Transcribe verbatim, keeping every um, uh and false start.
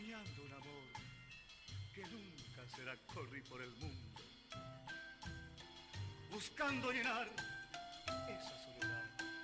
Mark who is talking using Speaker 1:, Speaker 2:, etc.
Speaker 1: soñando un amor que nunca será, corrí por el mundo, buscando llenar esa soledad